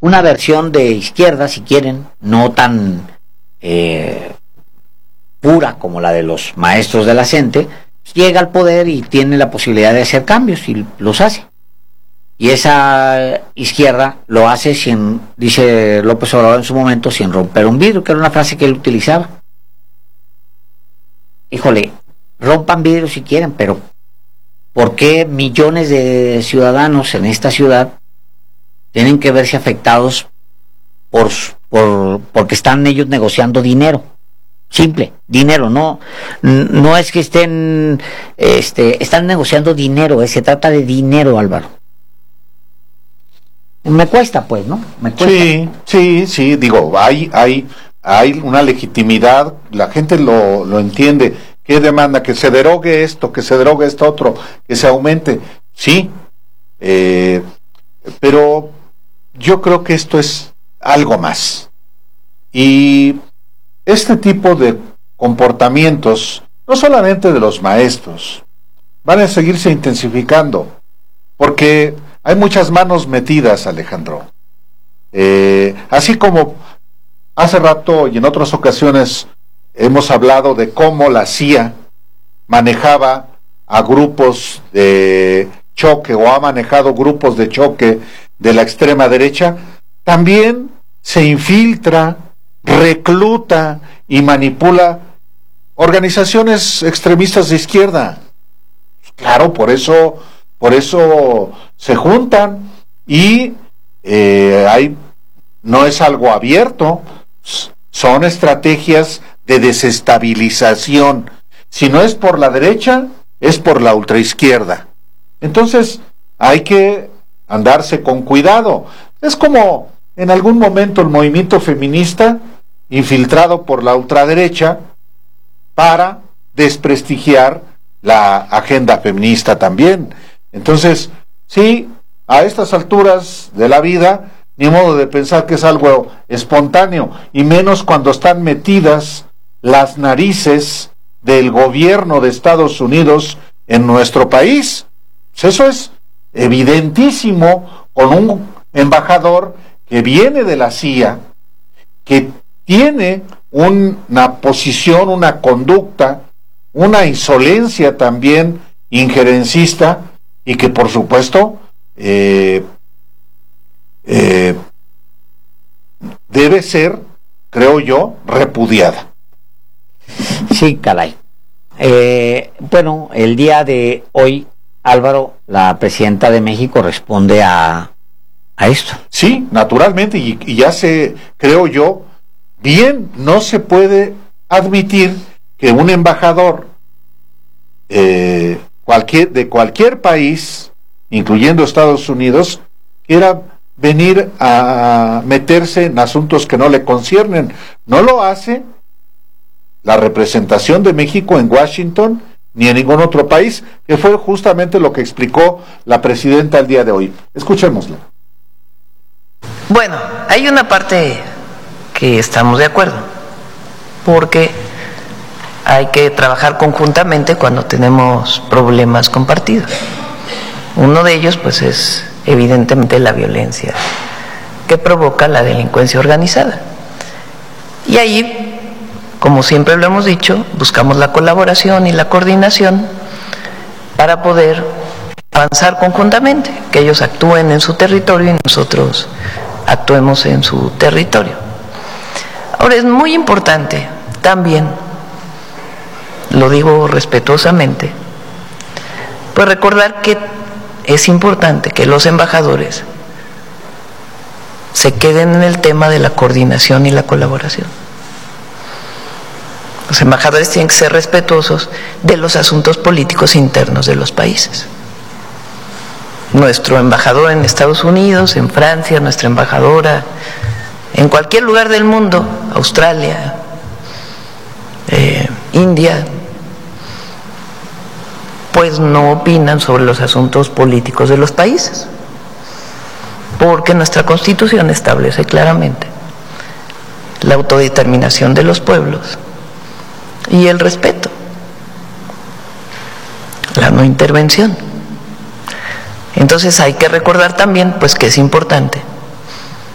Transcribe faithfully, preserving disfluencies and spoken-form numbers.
una versión de izquierda, si quieren, no tan eh, pura como la de los maestros de la C E N T E, llega al poder y tiene la posibilidad de hacer cambios y los hace. Y esa izquierda lo hace sin, dice López Obrador en su momento, sin romper un vidrio, que era una frase que él utilizaba. Híjole, rompan vidrio si quieren, pero ¿por qué millones de ciudadanos en esta ciudad tienen que verse afectados por, por porque están ellos negociando dinero? Simple, dinero, no no es que estén este están negociando dinero, eh, se trata de dinero, Álvaro. Me cuesta, pues, ¿no? Me cuesta. Sí, sí, sí, digo, hay hay hay una legitimidad, la gente lo, lo entiende. ¿Qué demanda? Que se derogue esto, que se derogue esto otro, que se aumente. Sí, eh, pero yo creo que esto es algo más. Y este tipo de comportamientos, no solamente de los maestros, van a seguirse intensificando, porque hay muchas manos metidas, Alejandro. Eh, así como hace rato y en otras ocasiones hemos hablado de cómo la C I A manejaba a grupos de choque o ha manejado grupos de choque de la extrema derecha, también se infiltra, recluta y manipula organizaciones extremistas de izquierda. Claro, por eso, por eso se juntan y eh, hay, no es algo abierto, son estrategias de desestabilización. Si no es por la derecha, es por la ultraizquierda. Entonces, hay que andarse con cuidado. Es como en algún momento el movimiento feminista infiltrado por la ultraderecha para desprestigiar la agenda feminista también. Entonces, sí, a estas alturas de la vida, ni modo de pensar que es algo espontáneo, y menos cuando están metidas las narices del gobierno de Estados Unidos en nuestro país. Pues eso es evidentísimo, con un embajador que viene de la C I A, que tiene una posición, una conducta, una insolencia también injerencista, y que por supuesto eh, eh, debe ser, creo yo, repudiada. Sí, caray. Eh, bueno, el día de hoy, Álvaro, la presidenta de México responde a, a esto. Sí, naturalmente, y, y ya se, creo yo, bien, no se puede admitir que un embajador eh, cualquier, de cualquier país, incluyendo Estados Unidos, quiera venir a meterse en asuntos que no le conciernen. No lo hace la representación de México en Washington ni en ningún otro país, que fue justamente lo que explicó la presidenta el día de hoy. Escuchémosla. Bueno, hay una parte que estamos de acuerdo, porque hay que trabajar conjuntamente cuando tenemos problemas compartidos. Uno de ellos, pues, es evidentemente la violencia que provoca la delincuencia organizada. Y ahí, como siempre lo hemos dicho, buscamos la colaboración y la coordinación para poder avanzar conjuntamente, que ellos actúen en su territorio y nosotros actuemos en su territorio. Ahora, es muy importante también, lo digo respetuosamente, pues recordar que es importante que los embajadores se queden en el tema de la coordinación y la colaboración. Los embajadores tienen que ser respetuosos de los asuntos políticos internos de los países. Nuestro embajador en Estados Unidos, en Francia, nuestra embajadora en cualquier lugar del mundo, Australia, eh, India, pues no opinan sobre los asuntos políticos de los países, porque nuestra Constitución establece claramente la autodeterminación de los pueblos y el respeto, la no intervención. Entonces hay que recordar también, pues, que es importante